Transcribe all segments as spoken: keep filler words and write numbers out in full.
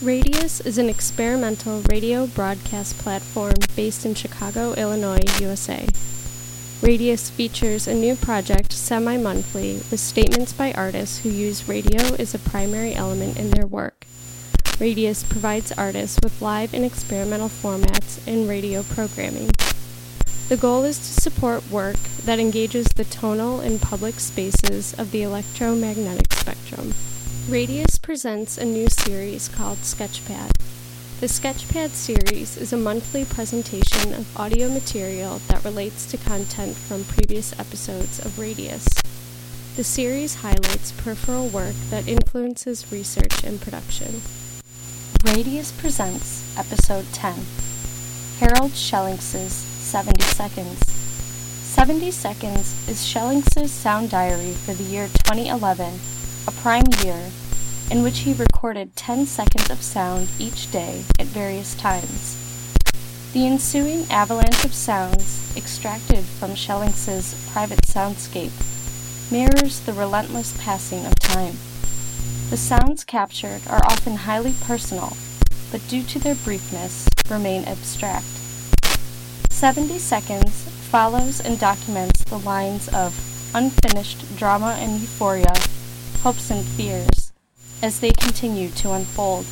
Radius is an experimental radio broadcast platform based in Chicago, Illinois, U S A. Radius features a new project semi-monthly with statements by artists who use radio as a primary element in their work. Radius provides artists with live and experimental formats in radio programming. The goal is to support work that engages the tonal and public spaces of the electromagnetic spectrum. Radius presents a new series called Sketchpad. The Sketchpad series is a monthly presentation of audio material that relates to content from previous episodes of Radius. The series highlights peripheral work that influences research and production. Radius presents Episode ten, Harold Schellings's seventy seconds. seventy seconds is Schellings's sound diary for the year twenty eleven, a prime year, in which he recorded ten seconds of sound each day at various times. The ensuing avalanche of sounds extracted from Schellings's private soundscape mirrors the relentless passing of time. The sounds captured are often highly personal, but due to their briefness, remain abstract. seventy seconds follows and documents the lines of unfinished drama and euphoria, hopes and fears, as they continue to unfold.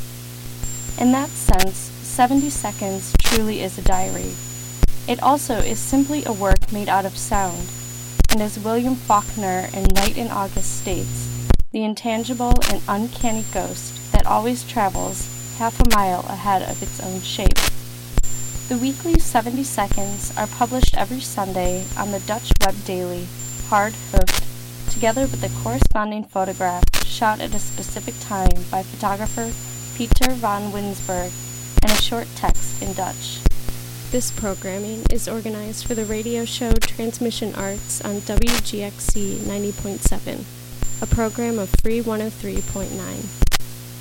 In that sense, seventy seconds truly is a diary. It also is simply a work made out of sound, and as William Faulkner in Night in August states, the intangible and uncanny ghost that always travels half a mile ahead of its own shape. The weekly seventy seconds are published every Sunday on the Dutch web daily Hard Hoofd, together with the corresponding photograph shot at a specific time by photographer Peter van Winsberg and a short text in Dutch. This programming is organized for the radio show Transmission Arts on W G X C ninety point seven, a program of Free one oh three point nine.